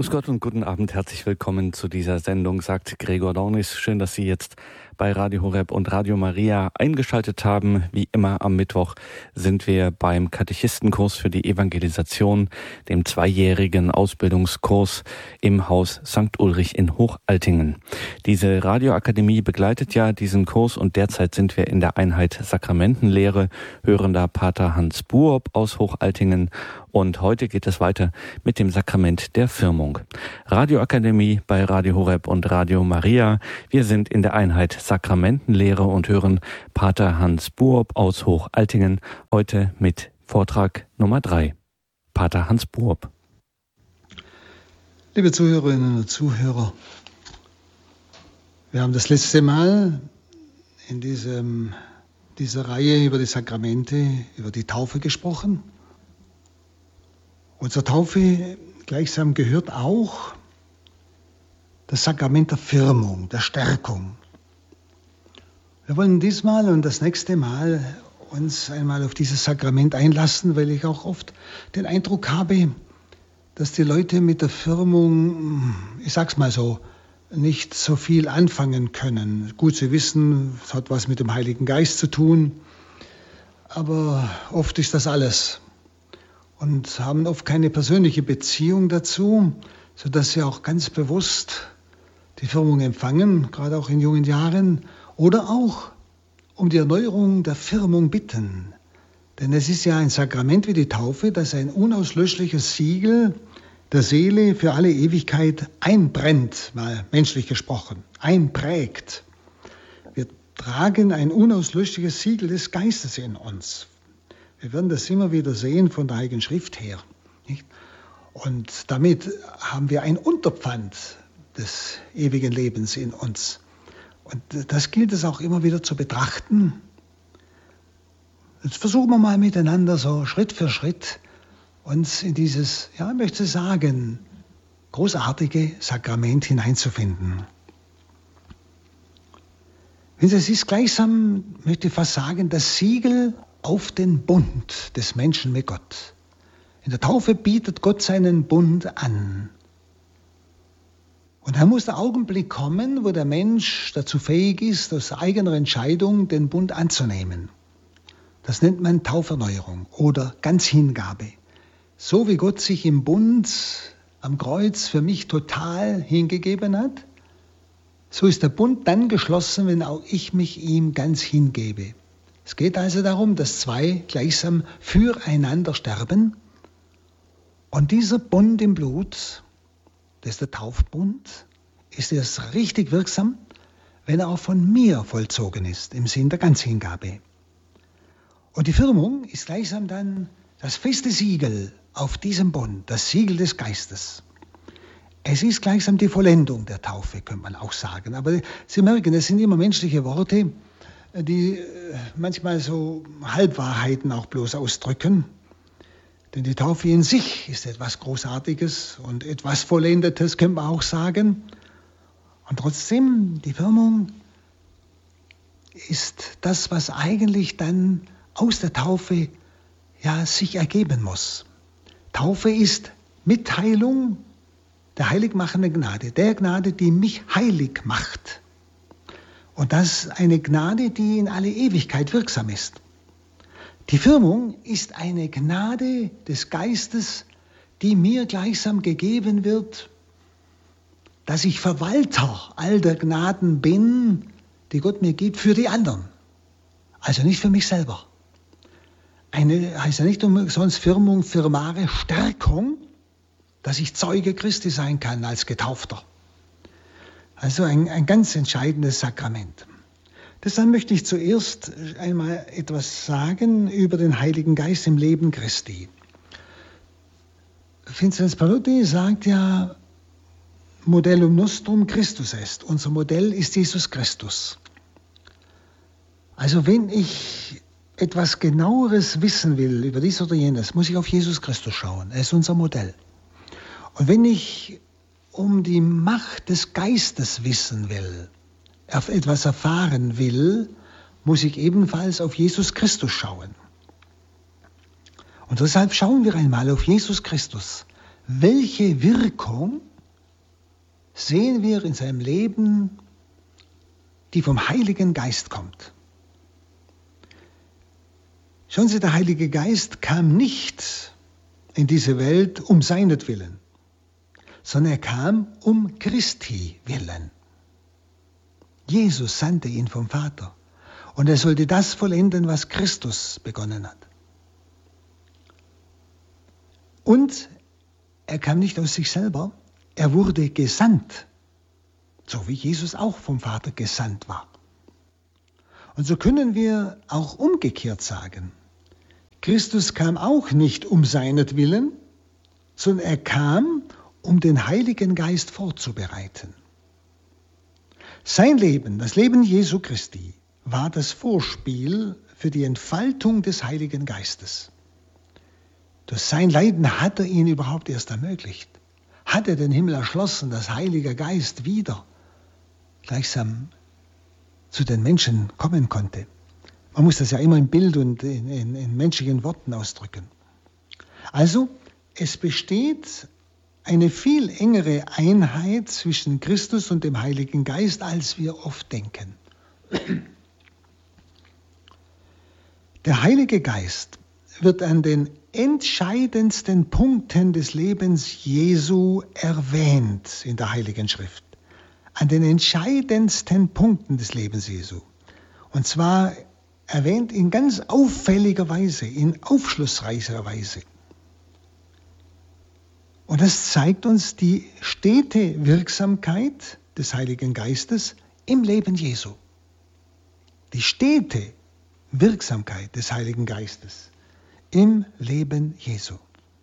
Grüß Gott und guten Abend, herzlich willkommen zu dieser Sendung, sagt Gregor Dornis. Schön, dass Sie jetzt bei Radio Horeb und Radio Maria eingeschaltet haben. Wie immer am Mittwoch sind wir beim Katechistenkurs für die Evangelisation, dem 2-jährigen Ausbildungskurs im Haus St. Ulrich in Hochaltingen. Diese Radioakademie begleitet ja diesen Kurs und derzeit sind wir in der Einheit Sakramentenlehre, hören da Pater Hans Buob aus Hochaltingen. Und heute geht es weiter mit dem Sakrament der Firmung. Radioakademie bei Radio Horeb und Radio Maria. Wir sind in der Einheit Sakramentenlehre und hören Pater Hans Buob aus Hochaltingen heute mit Vortrag Nummer 3. Pater Hans Buob. Liebe Zuhörerinnen und Zuhörer, wir haben das letzte Mal in dieser Reihe über die Sakramente, über die Taufe gesprochen. Und zur Taufe gleichsam gehört auch das Sakrament der Firmung, der Stärkung. Wir wollen diesmal und das nächste Mal uns einmal auf dieses Sakrament einlassen, weil ich auch oft den Eindruck habe, dass die Leute mit der Firmung, ich sag's mal so, nicht so viel anfangen können. Gut, sie wissen, es hat was mit dem Heiligen Geist zu tun, aber oft ist das alles. Und haben oft keine persönliche Beziehung dazu, sodass sie auch ganz bewusst die Firmung empfangen, gerade auch in jungen Jahren, oder auch um die Erneuerung der Firmung bitten. Denn es ist ja ein Sakrament wie die Taufe, das ein unauslöschliches Siegel der Seele für alle Ewigkeit einbrennt, mal menschlich gesprochen, einprägt. Wir tragen ein unauslöschliches Siegel des Geistes in uns. Wir werden das immer wieder sehen von der Heiligen Schrift her. Nicht? Und damit haben wir ein Unterpfand des ewigen Lebens in uns. Und das gilt es auch immer wieder zu betrachten. Jetzt versuchen wir mal miteinander so Schritt für Schritt uns in dieses, ja, ich möchte sagen, großartige Sakrament hineinzufinden. Es ist gleichsam, möchte ich fast sagen, das Siegel auf den Bund des Menschen mit Gott. In der Taufe bietet Gott seinen Bund an. Und da muss der Augenblick kommen, wo der Mensch dazu fähig ist, aus eigener Entscheidung den Bund anzunehmen. Das nennt man Tauferneuerung oder Ganzhingabe. So wie Gott sich im Bund am Kreuz für mich total hingegeben hat, so ist der Bund dann geschlossen, wenn auch ich mich ihm ganz hingebe. Es geht also darum, dass zwei gleichsam füreinander sterben. Und dieser Bund im Blut, das ist der Taufbund, ist erst richtig wirksam, wenn er auch von mir vollzogen ist, im Sinn der Ganzhingabe. Und die Firmung ist gleichsam dann das feste Siegel auf diesem Bund, das Siegel des Geistes. Es ist gleichsam die Vollendung der Taufe, könnte man auch sagen. Aber Sie merken, es sind immer menschliche Worte, die manchmal so Halbwahrheiten auch bloß ausdrücken. Denn die Taufe in sich ist etwas Großartiges und etwas Vollendetes, können wir auch sagen. Und trotzdem, die Firmung ist das, was eigentlich dann aus der Taufe ja sich ergeben muss. Taufe ist Mitteilung der heiligmachenden Gnade, der Gnade, die mich heilig macht. Und das ist eine Gnade, die in alle Ewigkeit wirksam ist. Die Firmung ist eine Gnade des Geistes, die mir gleichsam gegeben wird, dass ich Verwalter all der Gnaden bin, die Gott mir gibt, für die anderen. Also nicht für mich selber. Heißt ja nicht umsonst Firmung, firmare Stärkung, dass ich Zeuge Christi sein kann als Getaufter. Also ein ganz entscheidendes Sakrament. Deshalb möchte ich zuerst einmal etwas sagen über den Heiligen Geist im Leben Christi. Vinzenz Pallotti sagt ja, Modellum nostrum Christus est. Unser Modell ist Jesus Christus. Also wenn ich etwas Genaueres wissen will über dies oder jenes, muss ich auf Jesus Christus schauen. Er ist unser Modell. Und wenn ich um die Macht des Geistes wissen will, etwas erfahren will, muss ich ebenfalls auf Jesus Christus schauen. Und deshalb schauen wir einmal auf Jesus Christus. Welche Wirkung sehen wir in seinem Leben, die vom Heiligen Geist kommt. Schauen Sie, der Heilige Geist kam nicht in diese Welt um seinetwillen, sondern er kam um Christi willen. Jesus sandte ihn vom Vater und er sollte das vollenden, was Christus begonnen hat. Und er kam nicht aus sich selber, er wurde gesandt, so wie Jesus auch vom Vater gesandt war. Und so können wir auch umgekehrt sagen, Christus kam auch nicht um seinetwillen, sondern er kam, um den Heiligen Geist vorzubereiten. Sein Leben, das Leben Jesu Christi, war das Vorspiel für die Entfaltung des Heiligen Geistes. Durch sein Leiden hat er ihn überhaupt erst ermöglicht. Hat er den Himmel erschlossen, dass Heiliger Geist wieder gleichsam zu den Menschen kommen konnte. Man muss das ja immer im Bild und in menschlichen Worten ausdrücken. Also, es besteht eine viel engere Einheit zwischen Christus und dem Heiligen Geist, als wir oft denken. Der Heilige Geist wird an den entscheidendsten Punkten des Lebens Jesu erwähnt in der Heiligen Schrift. An den entscheidendsten Punkten des Lebens Jesu. Und zwar erwähnt in ganz auffälliger Weise, in aufschlussreicher Weise. Und das zeigt uns die stete Wirksamkeit des Heiligen Geistes im Leben Jesu. Die stete Wirksamkeit des Heiligen Geistes im Leben Jesu.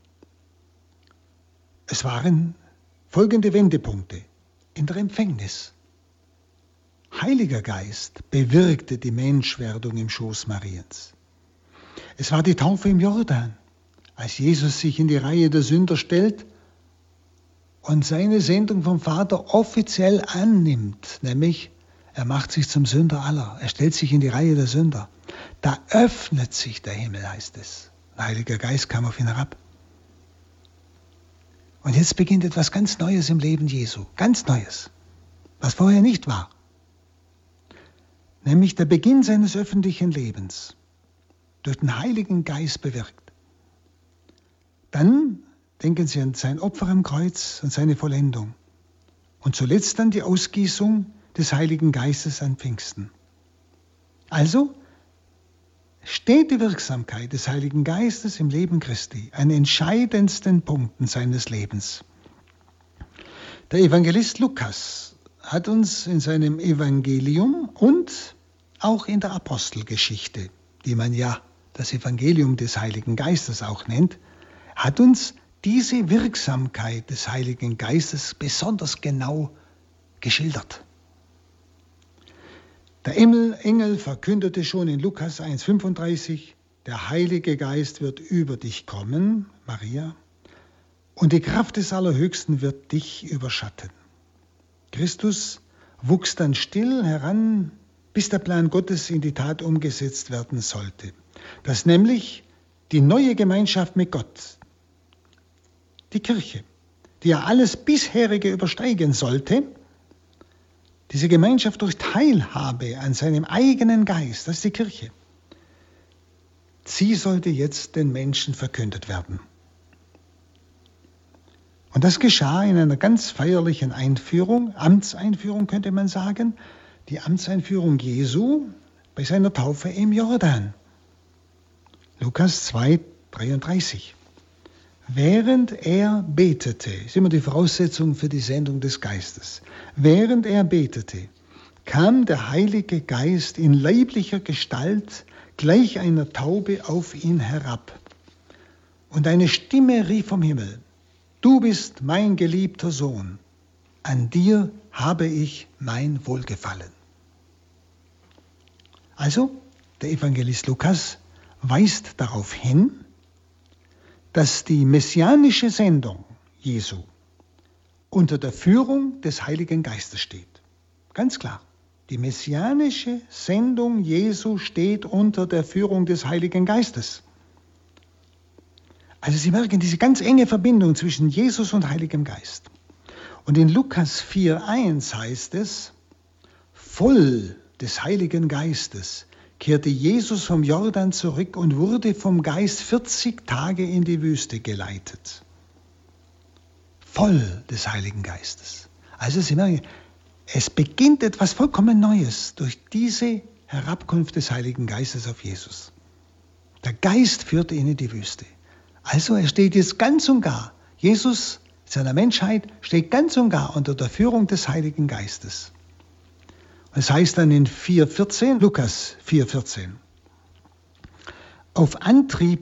Es waren folgende Wendepunkte in der Empfängnis. Heiliger Geist bewirkte die Menschwerdung im Schoß Mariens. Es war die Taufe im Jordan, als Jesus sich in die Reihe der Sünder stellt und seine Sendung vom Vater offiziell annimmt, nämlich er macht sich zum Sünder aller, er stellt sich in die Reihe der Sünder. Da öffnet sich der Himmel, heißt es. Der Heilige Geist kam auf ihn herab. Und jetzt beginnt etwas ganz Neues im Leben Jesu, ganz Neues, was vorher nicht war. Nämlich der Beginn seines öffentlichen Lebens, durch den Heiligen Geist bewirkt. Dann denken Sie an sein Opfer am Kreuz und seine Vollendung. Und zuletzt dann die Ausgießung des Heiligen Geistes an Pfingsten. Also steht die Wirksamkeit des Heiligen Geistes im Leben Christi an entscheidendsten Punkten seines Lebens. Der Evangelist Lukas hat uns in seinem Evangelium und auch in der Apostelgeschichte, die man ja das Evangelium des Heiligen Geistes auch nennt, hat uns diese Wirksamkeit des Heiligen Geistes besonders genau geschildert. Der Engel verkündete schon in Lukas 1,35, der Heilige Geist wird über dich kommen, Maria, und die Kraft des Allerhöchsten wird dich überschatten. Christus wuchs dann still heran, bis der Plan Gottes in die Tat umgesetzt werden sollte. Dass nämlich die neue Gemeinschaft mit Gott, die Kirche, die ja alles bisherige übersteigen sollte, diese Gemeinschaft durch Teilhabe an seinem eigenen Geist, das ist die Kirche, sie sollte jetzt den Menschen verkündet werden. Und das geschah in einer ganz feierlichen Einführung, Amtseinführung könnte man sagen, die Amtseinführung Jesu bei seiner Taufe im Jordan. Lukas 2,33. Während er betete, ist immer die Voraussetzung für die Sendung des Geistes, während er betete, kam der Heilige Geist in leiblicher Gestalt gleich einer Taube auf ihn herab. Und eine Stimme rief vom Himmel, du bist mein geliebter Sohn, an dir habe ich mein Wohlgefallen. Also, der Evangelist Lukas weist darauf hin, dass die messianische Sendung Jesu unter der Führung des Heiligen Geistes steht. Ganz klar, die messianische Sendung Jesu steht unter der Führung des Heiligen Geistes. Also Sie merken diese ganz enge Verbindung zwischen Jesus und Heiligem Geist. Und in Lukas 4,1 heißt es, voll des Heiligen Geistes kehrte Jesus vom Jordan zurück und wurde vom Geist 40 Tage in die Wüste geleitet. Voll des Heiligen Geistes. Also es beginnt etwas vollkommen Neues durch diese Herabkunft des Heiligen Geistes auf Jesus. Der Geist führte ihn in die Wüste. Also er steht jetzt ganz und gar, Jesus seiner Menschheit steht ganz und gar unter der Führung des Heiligen Geistes. Es heißt dann in 4,14, Lukas 4,14, auf Antrieb